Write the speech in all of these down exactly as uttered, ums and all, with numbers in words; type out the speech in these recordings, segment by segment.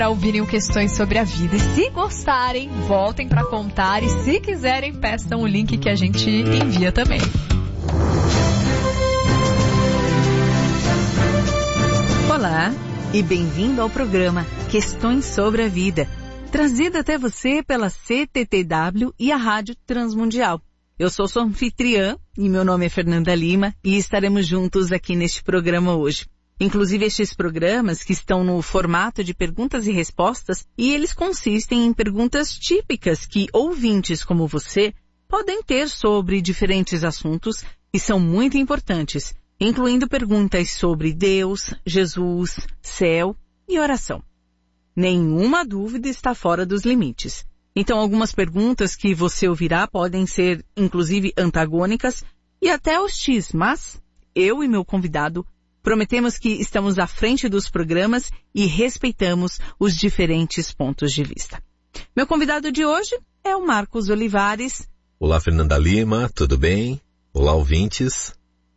para ouvirem o Questões sobre a Vida. E se gostarem, voltem para contar. E se quiserem, peçam o link que a gente envia também. Olá e bem-vindo ao programa Questões sobre a Vida, trazido até você pela C T T W e a Rádio Transmundial. Eu sou sua anfitriã e meu nome é Fernanda Lima e estaremos juntos aqui neste programa hoje. Inclusive estes programas que estão no formato de perguntas e respostas, e eles consistem em perguntas típicas que ouvintes como você podem ter sobre diferentes assuntos e são muito importantes, incluindo perguntas sobre Deus, Jesus, céu e oração. Nenhuma dúvida está fora dos limites. Então, algumas perguntas que você ouvirá podem ser, inclusive, antagônicas e até hostis, mas eu e meu convidado prometemos que estamos à frente dos programas e respeitamos os diferentes pontos de vista. Meu convidado de hoje é o Marcos Olivares. Olá, Fernanda Lima, tudo bem? Olá, ouvintes.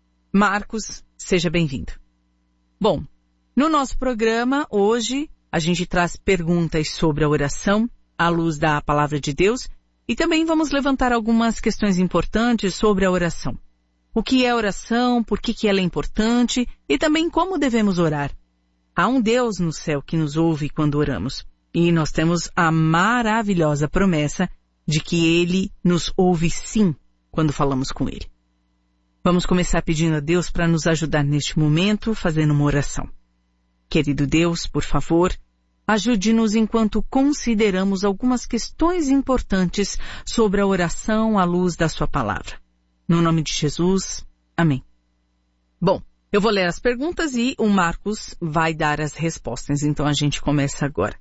Marcos, seja bem-vindo. Bom, no nosso programa, hoje, a gente traz perguntas sobre a oração, à luz da Palavra de Deus, e também vamos levantar algumas questões importantes sobre a oração. O que é oração, por que, que ela é importante, e também como devemos orar. Há um Deus no céu que nos ouve quando oramos, e nós temos a maravilhosa promessa de que Ele nos ouve sim quando falamos com Ele. Vamos começar pedindo a Deus para nos ajudar neste momento, fazendo uma oração. Querido Deus, por favor, ajude-nos enquanto consideramos algumas questões importantes sobre a oração à luz da sua palavra. No nome de Jesus, amém. Bom, eu vou ler as perguntas e o Marcos vai dar as respostas, então a gente começa agora.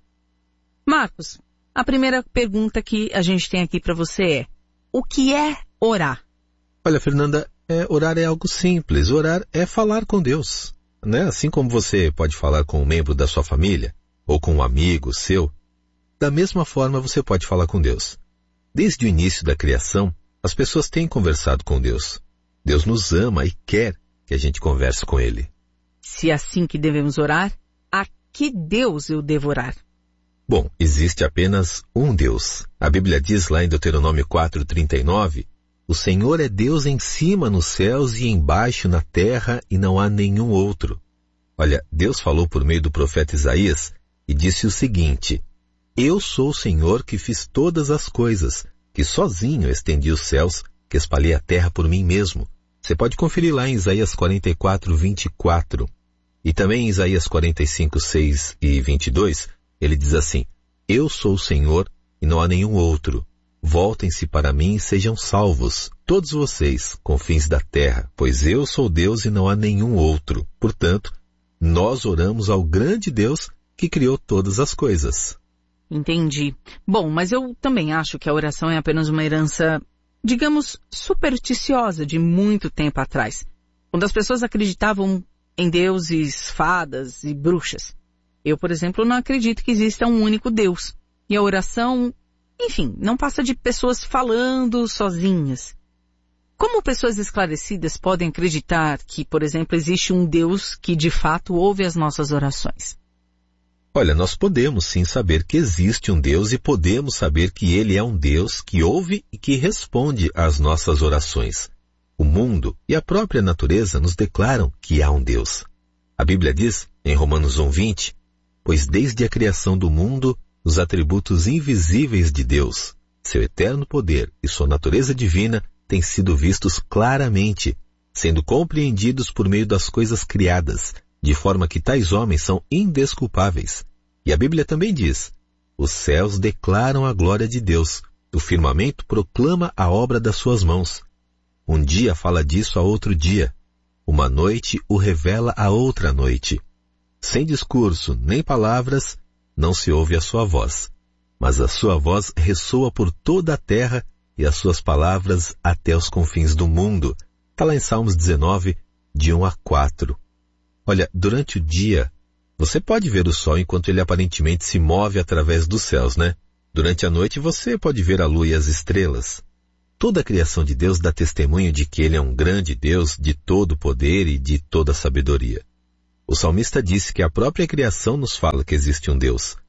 Marcos, a primeira pergunta que a gente tem aqui para você é: o que é orar? Olha, Fernanda, é, orar é algo simples. Orar é falar com Deus, né? Assim como você pode falar com um membro da sua família, ou com um amigo seu, da mesma forma você pode falar com Deus. Desde o início da criação, as pessoas têm conversado com Deus. Deus nos ama e quer que a gente converse com Ele. Se é assim que devemos orar, a que Deus eu devo orar? Bom, existe apenas um Deus. A Bíblia diz lá em Deuteronômio quatro, trinta e nove, o Senhor é Deus em cima nos céus e embaixo na terra e não há nenhum outro. Olha, Deus falou por meio do profeta Isaías e disse o seguinte: eu sou o Senhor que fiz todas as coisas, que sozinho estendi os céus, que espalhei a terra por mim mesmo. Você pode conferir lá em Isaías quarenta e quatro, vinte e quatro. E também em Isaías quarenta e cinco, seis e vinte e dois, ele diz assim: eu sou o Senhor e não há nenhum outro. Voltem-se para mim e sejam salvos, todos vocês, confins da terra, pois eu sou Deus e não há nenhum outro. Portanto, nós oramos ao grande Deus que criou todas as coisas. Entendi. Bom, mas eu também acho que a oração é apenas uma herança, digamos, supersticiosa de muito tempo atrás, quando as pessoas acreditavam em deuses, fadas e bruxas. Eu, por exemplo, não acredito que exista um único Deus. E a oração, enfim, não passa de pessoas falando sozinhas. Como pessoas esclarecidas podem acreditar que, por exemplo, existe um Deus que de fato ouve as nossas orações? Olha, nós podemos sim saber que existe um Deus e podemos saber que Ele é um Deus que ouve e que responde às nossas orações. O mundo e a própria natureza nos declaram que há um Deus. A Bíblia diz, em Romanos um, vinte, pois desde a criação do mundo, os atributos invisíveis de Deus, seu eterno poder e sua natureza divina têm sido vistos claramente, sendo compreendidos por meio das coisas criadas, de forma que tais homens são indesculpáveis. E a Bíblia também diz, os céus declaram a glória de Deus, o firmamento proclama a obra das suas mãos. Um dia fala disso a outro dia, uma noite o revela a outra noite. Sem discurso nem palavras, não se ouve a sua voz, mas a sua voz ressoa por toda a terra e as suas palavras até os confins do mundo. Está lá em Salmos dezenove, de um a quatro. Olha, durante o dia, você pode ver o sol enquanto ele aparentemente se move através dos céus, né? Durante a noite você pode ver a lua e as estrelas. Toda a criação de Deus dá testemunho de que Ele é um grande Deus de todo poder e de toda sabedoria. O salmista disse que a própria criação nos fala que existe um Deus.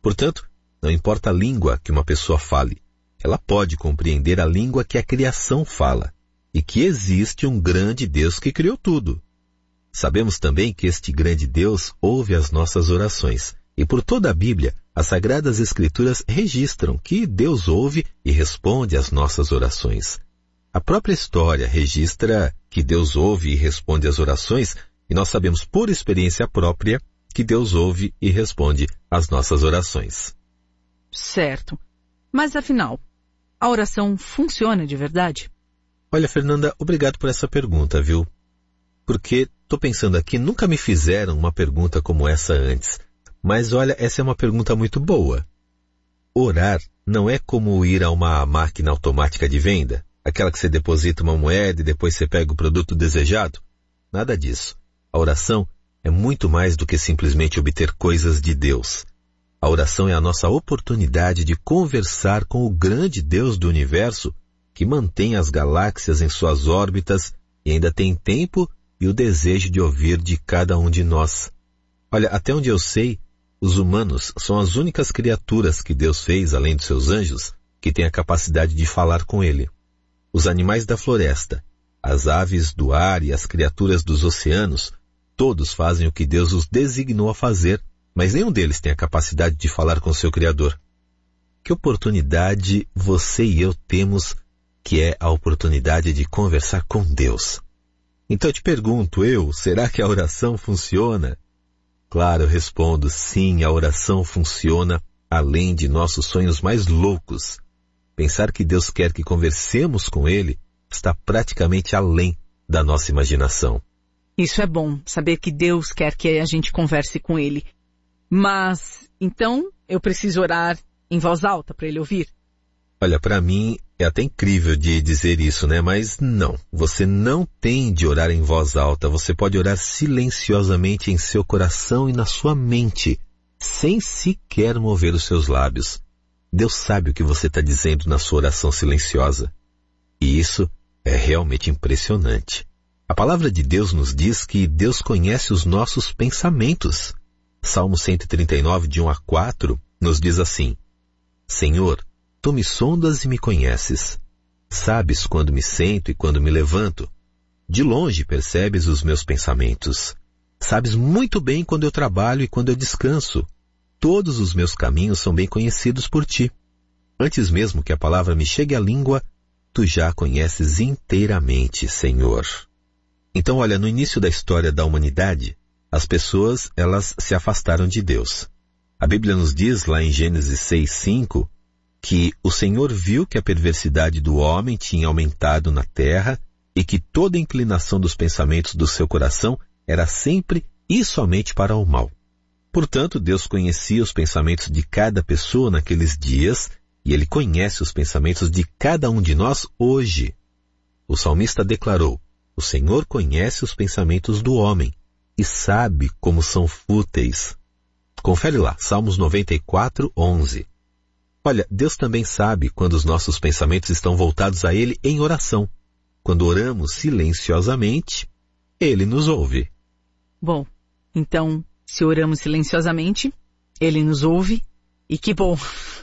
Portanto, não importa a língua que uma pessoa fale, ela pode compreender a língua que a criação fala, e que existe um grande Deus que criou tudo. Sabemos também que este grande Deus ouve as nossas orações, e por toda a Bíblia, as Sagradas Escrituras registram que Deus ouve e responde às nossas orações. A própria história registra que Deus ouve e responde às orações, e nós sabemos por experiência própria que Deus ouve e responde às nossas orações. Certo. Mas afinal, a oração funciona de verdade? Olha, Fernanda, obrigado por essa pergunta, viu? Porque estou pensando aqui, nunca me fizeram uma pergunta como essa antes. Mas olha, essa é uma pergunta muito boa. Orar não é como ir a uma máquina automática de venda, aquela que você deposita uma moeda e depois você pega o produto desejado. Nada disso. A oração é muito mais do que simplesmente obter coisas de Deus. A oração é a nossa oportunidade de conversar com o grande Deus do universo que mantém as galáxias em suas órbitas e ainda tem tempo e o desejo de ouvir de cada um de nós. Olha, até onde eu sei, os humanos são as únicas criaturas que Deus fez, além dos seus anjos, que têm a capacidade de falar com Ele. Os animais da floresta, as aves do ar e as criaturas dos oceanos, todos fazem o que Deus os designou a fazer, mas nenhum deles tem a capacidade de falar com seu Criador. Que oportunidade você e eu temos, que é a oportunidade de conversar com Deus. Então eu te pergunto, eu, será que a oração funciona? Claro, eu respondo, sim, a oração funciona além de nossos sonhos mais loucos. Pensar que Deus quer que conversemos com Ele está praticamente além da nossa imaginação. Isso é bom, saber que Deus quer que a gente converse com Ele. Mas, então, eu preciso orar em voz alta para Ele ouvir? Olha, para mim é até incrível de dizer isso, né? Mas não, você não tem de orar em voz alta. Você pode orar silenciosamente em seu coração e na sua mente, sem sequer mover os seus lábios. Deus sabe o que você está dizendo na sua oração silenciosa. E isso é realmente impressionante. A palavra de Deus nos diz que Deus conhece os nossos pensamentos. Salmo cento e trinta e nove, de um a quatro, nos diz assim: Senhor, Tu me sondas e me conheces. Sabes quando me sento e quando me levanto. De longe percebes os meus pensamentos. Sabes muito bem quando eu trabalho e quando eu descanso. Todos os meus caminhos são bem conhecidos por Ti. Antes mesmo que a palavra me chegue à língua, Tu já a conheces inteiramente, Senhor. Então, olha, no início da história da humanidade, as pessoas, elas se afastaram de Deus. A Bíblia nos diz, lá em Gênesis seis, cinco, que o Senhor viu que a perversidade do homem tinha aumentado na terra e que toda a inclinação dos pensamentos do seu coração era sempre e somente para o mal. Portanto, Deus conhecia os pensamentos de cada pessoa naqueles dias e Ele conhece os pensamentos de cada um de nós hoje. O salmista declarou: O Senhor conhece os pensamentos do homem e sabe como são fúteis. Confere lá, Salmos noventa e quatro, onze. Olha, Deus também sabe quando os nossos pensamentos estão voltados a Ele em oração. Quando oramos silenciosamente, Ele nos ouve. Bom, então, se oramos silenciosamente, Ele nos ouve, e que bom.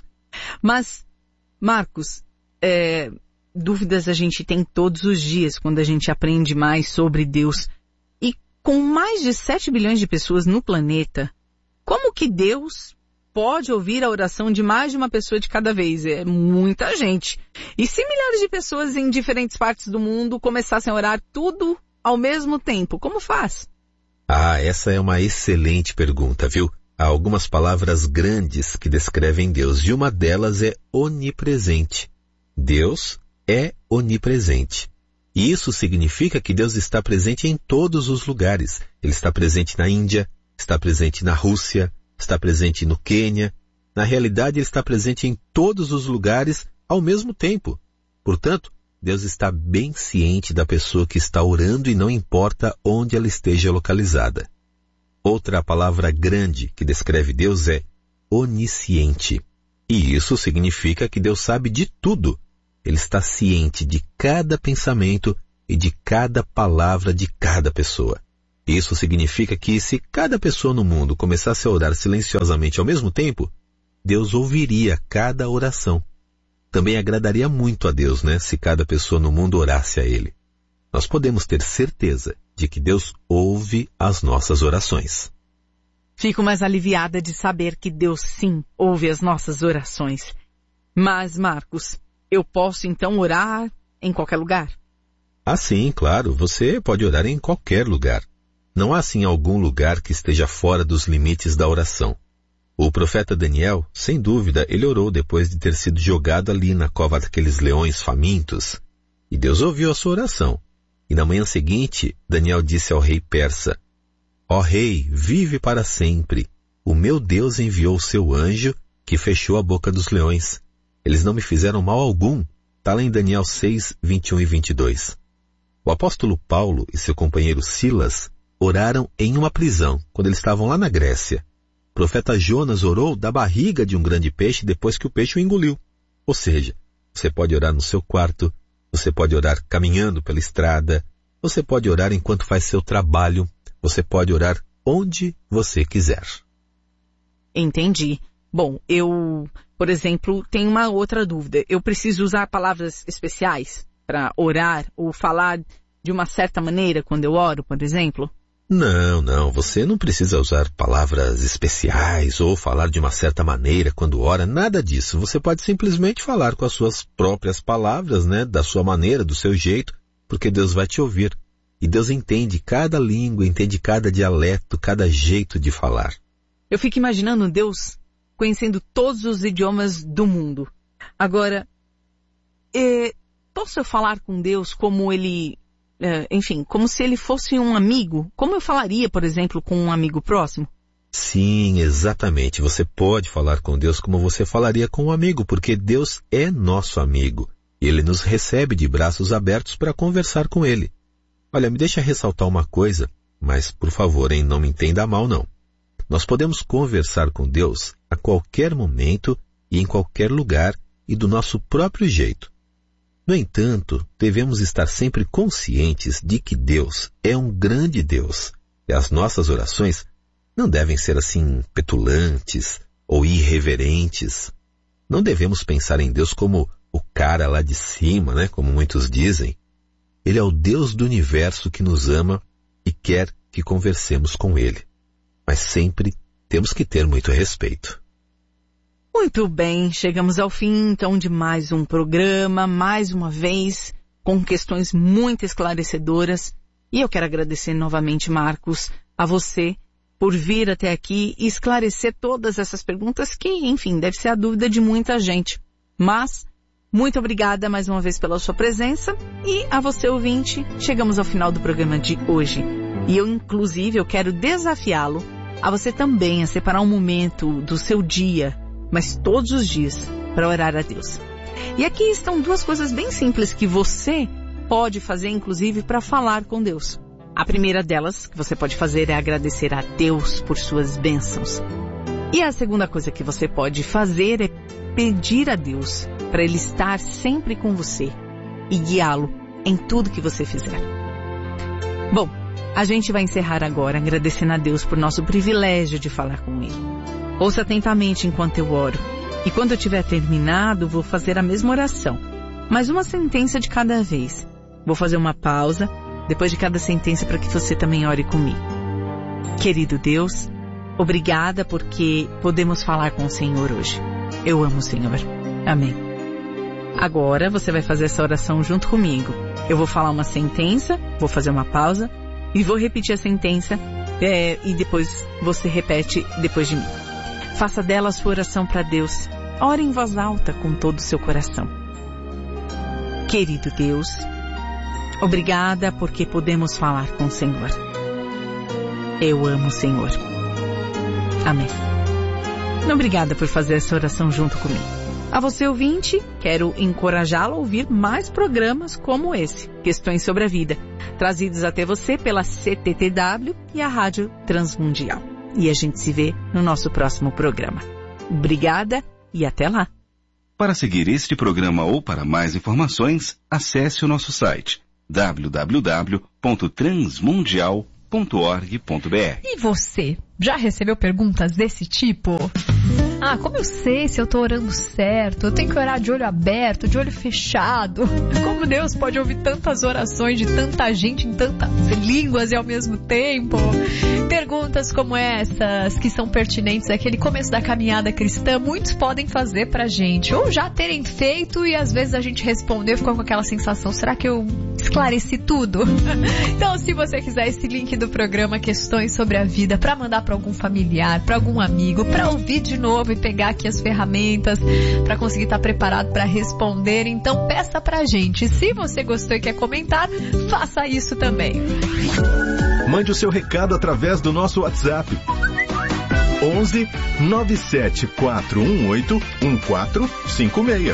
Mas, Marcos, é, dúvidas a gente tem todos os dias quando a gente aprende mais sobre Deus. E com mais de sete bilhões de pessoas no planeta, como que Deus pode ouvir a oração de mais de uma pessoa de cada vez? É muita gente. E se milhares de pessoas em diferentes partes do mundo começassem a orar tudo ao mesmo tempo, como faz? Ah, essa é uma excelente pergunta, viu? Há algumas palavras grandes que descrevem Deus, e uma delas é onipresente. Deus é onipresente. E isso significa que Deus está presente em todos os lugares. Ele está presente na Índia, está presente na Rússia, está presente no Quênia. Na realidade, Ele está presente em todos os lugares ao mesmo tempo. Portanto, Deus está bem ciente da pessoa que está orando e não importa onde ela esteja localizada. Outra palavra grande que descreve Deus é onisciente. E isso significa que Deus sabe de tudo. Ele está ciente de cada pensamento e de cada palavra de cada pessoa. Isso significa que se cada pessoa no mundo começasse a orar silenciosamente ao mesmo tempo, Deus ouviria cada oração. Também agradaria muito a Deus, né, se cada pessoa no mundo orasse a Ele. Nós podemos ter certeza de que Deus ouve as nossas orações. Fico mais aliviada de saber que Deus sim ouve as nossas orações. Mas, Marcos, eu posso então orar em qualquer lugar? Ah, sim, claro, você pode orar em qualquer lugar. Não há, assim, algum lugar que esteja fora dos limites da oração. O profeta Daniel, sem dúvida, ele orou depois de ter sido jogado ali na cova daqueles leões famintos. E Deus ouviu a sua oração. E na manhã seguinte, Daniel disse ao rei persa: Ó rei, vive para sempre. O meu Deus enviou o seu anjo que fechou a boca dos leões. Eles não me fizeram mal algum. Está lá em Daniel seis, vinte e um e vinte e dois. O apóstolo Paulo e seu companheiro Silas oraram em uma prisão, quando eles estavam lá na Grécia. O profeta Jonas orou da barriga de um grande peixe depois que o peixe o engoliu. Ou seja, você pode orar no seu quarto, você pode orar caminhando pela estrada, você pode orar enquanto faz seu trabalho, você pode orar onde você quiser. Entendi. Bom, eu, por exemplo, tenho uma outra dúvida. Eu preciso usar palavras especiais para orar ou falar de uma certa maneira quando eu oro, por exemplo? Não, não, você não precisa usar palavras especiais ou falar de uma certa maneira quando ora, nada disso. Você pode simplesmente falar com as suas próprias palavras, né, da sua maneira, do seu jeito, porque Deus vai te ouvir. E Deus entende cada língua, entende cada dialeto, cada jeito de falar. Eu fico imaginando Deus conhecendo todos os idiomas do mundo. Agora, é, posso eu falar com Deus como ele... Uh, enfim, como se ele fosse um amigo? Como eu falaria, por exemplo, com um amigo próximo? Sim, exatamente. Você pode falar com Deus como você falaria com um amigo, porque Deus é nosso amigo. E Ele nos recebe de braços abertos para conversar com Ele. Olha, me deixa ressaltar uma coisa, mas por favor, hein, não me entenda mal, não. Nós podemos conversar com Deus a qualquer momento e em qualquer lugar e do nosso próprio jeito. No entanto, devemos estar sempre conscientes de que Deus é um grande Deus e as nossas orações não devem ser assim petulantes ou irreverentes. Não devemos pensar em Deus como o cara lá de cima, né, como muitos dizem. Ele é o Deus do universo que nos ama e quer que conversemos com Ele. Mas sempre temos que ter muito respeito. Muito bem, chegamos ao fim então de mais um programa, mais uma vez, com questões muito esclarecedoras. E eu quero agradecer novamente, Marcos, a você por vir até aqui e esclarecer todas essas perguntas que, enfim, deve ser a dúvida de muita gente. Mas, muito obrigada mais uma vez pela sua presença e a você, ouvinte, chegamos ao final do programa de hoje. E eu, inclusive, eu quero desafiá-lo a você também a separar um momento do seu dia, mas todos os dias, para orar a Deus. E aqui estão duas coisas bem simples que você pode fazer, inclusive, para falar com Deus. A primeira delas que você pode fazer é agradecer a Deus por suas bênçãos. E a segunda coisa que você pode fazer é pedir a Deus para Ele estar sempre com você e guiá-lo em tudo que você fizer. Bom, a gente vai encerrar agora agradecendo a Deus por nosso privilégio de falar com Ele. Ouça atentamente enquanto eu oro. E quando eu tiver terminado, vou fazer a mesma oração. Mas uma sentença de cada vez. Vou fazer uma pausa depois de cada sentença para que você também ore comigo. Querido Deus, obrigada porque podemos falar com o Senhor hoje. Eu amo o Senhor. Amém. Agora você vai fazer essa oração junto comigo. Eu vou falar uma sentença, vou fazer uma pausa e vou repetir a sentença é, e depois você repete depois de mim. Faça dela a sua oração para Deus. Ore em voz alta com todo o seu coração. Querido Deus, obrigada porque podemos falar com o Senhor. Eu amo o Senhor. Amém. Obrigada por fazer essa oração junto comigo. A você, ouvinte, quero encorajá-lo a ouvir mais programas como esse, Questões sobre a Vida, trazidos até você pela C T T W e a Rádio Transmundial. E a gente se vê no nosso próximo programa. Obrigada e até lá. Para seguir este programa ou para mais informações, acesse o nosso site w w w ponto transmundial ponto org ponto b r. E você, já recebeu perguntas desse tipo? Ah, como eu sei se eu tô orando certo? Eu tenho que orar de olho aberto, de olho fechado. Como Deus pode ouvir tantas orações de tanta gente em tantas línguas e ao mesmo tempo? Perguntas como essas, que são pertinentes àquele começo da caminhada cristã, muitos podem fazer pra gente, ou já terem feito e às vezes a gente respondeu e ficou com aquela sensação, será que eu esclareci tudo? Então, se você quiser esse link do programa Questões sobre a Vida para mandar para algum familiar, para algum amigo, para ouvir de novo e pegar aqui as ferramentas para conseguir estar preparado para responder, então peça pra gente. Se você gostou e quer comentar, faça isso também. Mande o seu recado através do nosso WhatsApp. onze nove sete quatro um oito um quatro cinco seis.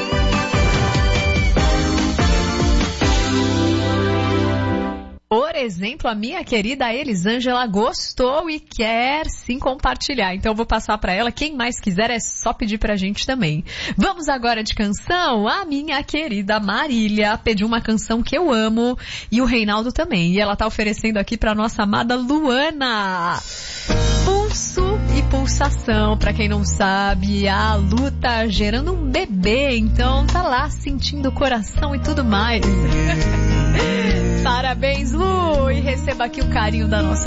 Por exemplo, a minha querida Elisângela gostou e quer sim compartilhar. Então eu vou passar para ela. Quem mais quiser é só pedir pra gente também. Vamos agora de canção. A minha querida Marília pediu uma canção que eu amo e o Reinaldo também. E ela tá oferecendo aqui pra nossa amada Luana. Pulso e pulsação. Pra quem não sabe, a Lu tá gerando um bebê. Então tá lá sentindo o coração e tudo mais. Parabéns, Lu! E receba aqui o carinho da nossa